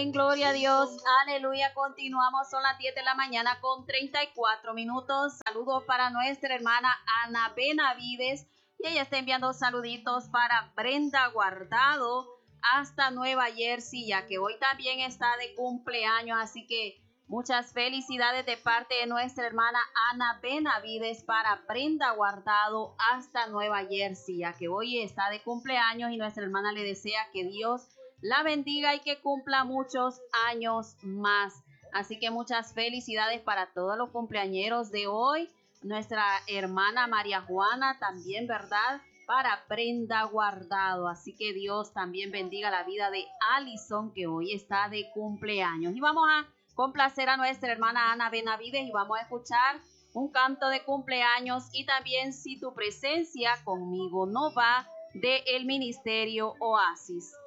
Amén, gloria a Dios, aleluya. Continuamos, son las 10 de la mañana con 34 minutos. Saludos para nuestra hermana Ana Benavides y ella está enviando saluditos para Brenda Guardado hasta Nueva Jersey, ya que hoy también está de cumpleaños, así que muchas felicidades de parte de nuestra hermana Ana Benavides para Brenda Guardado hasta Nueva Jersey, ya que hoy está de cumpleaños y nuestra hermana le desea que Dios la bendiga y que cumpla muchos años más. Así que muchas felicidades para todos los cumpleañeros de hoy. Nuestra hermana María Juana también, ¿verdad? Para Brenda Guardado. Así que Dios también bendiga la vida de Alison, que hoy está de cumpleaños. Y vamos a complacer a nuestra hermana Ana Benavides y vamos a escuchar un canto de cumpleaños y también Si tu presencia conmigo no va, de el Ministerio Oasis.